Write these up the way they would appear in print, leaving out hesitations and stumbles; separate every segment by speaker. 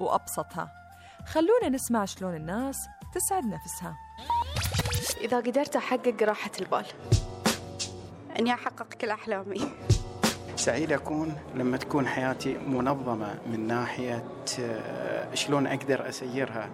Speaker 1: وأبسطها. خلونا نسمع شلون الناس تسعد نفسها.
Speaker 2: إذا قدرت أحقق راحة البال، أني أحقق كل أحلامي.
Speaker 3: سعيد أكون لما تكون حياتي منظمة من ناحية شلون أقدر أسيرها،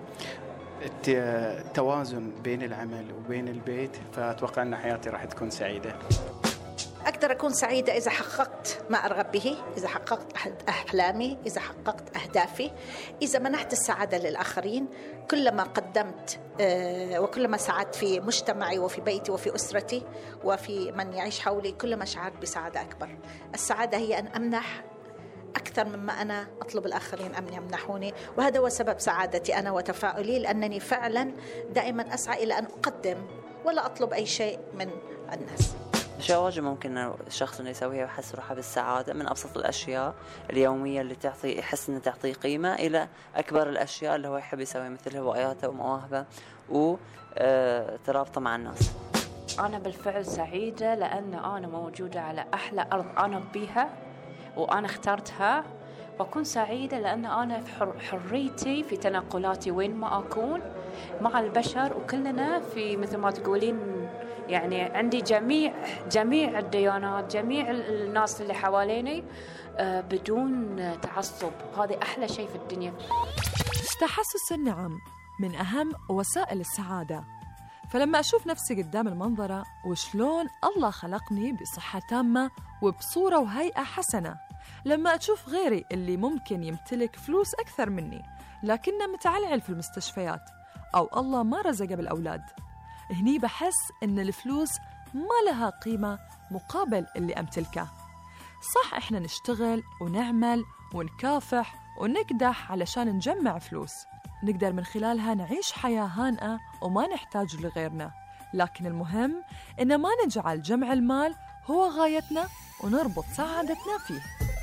Speaker 3: التوازن بين العمل وبين البيت، فأتوقع أن حياتي راح تكون سعيدة.
Speaker 4: أقدر أكون سعيدة إذا حققت ما أرغب به، إذا حققت أحلامي، إذا حققت أهدافي، إذا منحت السعادة للآخرين. كلما قدمت وكلما ساعدت في مجتمعي وفي بيتي وفي أسرتي وفي من يعيش حولي، كلما شعرت بسعادة أكبر. السعادة هي أن أمنح أكثر مما أنا أطلب الآخرين أن يمنحوني، وهذا هو سبب سعادتي أنا وتفاؤلي، لأنني فعلا دائما أسعى إلى أن أقدم ولا أطلب أي شيء من الناس.
Speaker 5: أشياء واجد ممكن الشخص إنه يسويها ويحس روحه بالسعادة، من أبسط الأشياء اليومية اللي يحس إنه تعطيه قيمة، إلى أكبر الأشياء اللي هو يحب يسويها مثل هواياته ومواهبه وترابطه مع الناس.
Speaker 6: أنا بالفعل سعيدة لأن أنا موجودة على أحلى أرض أنا بيها وأنا اخترتها، وأكون سعيدة لأن أنا في حريتي في تنقلاتي وين ما أكون مع البشر، وكلنا في مثل ما تقولين يعني عندي جميع الديانات، جميع الناس اللي حواليني بدون تعصب. هذه أحلى شيء في الدنيا.
Speaker 1: تحسس النعم من أهم وسائل السعادة. فلما أشوف نفسي قدام المنظرة وشلون الله خلقني بصحة تامة وبصورة وهيئة حسنة، لما أشوف غيري اللي ممكن يمتلك فلوس أكثر مني لكنه متعلعل في المستشفيات، أو الله ما رزقه بالأولاد، هني بحس إن الفلوس ما لها قيمة مقابل اللي أمتلكه. صح إحنا نشتغل ونعمل ونكافح ونكدح علشان نجمع فلوس، نقدر من خلالها نعيش حياة هانئة وما نحتاج لغيرنا، لكن المهم إن ما نجعل جمع المال هو غايتنا ونربط سعادتنا فيه.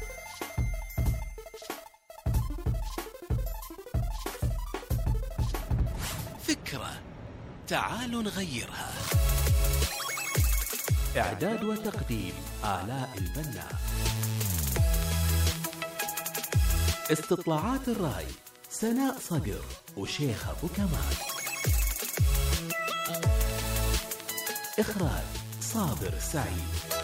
Speaker 7: فكرة تعالوا نغيرها. إعداد وتقديم آلاء البنا. استطلاعات الرأي سناء صقر وشيخ أبو كمال. إخراج صابر سعيد.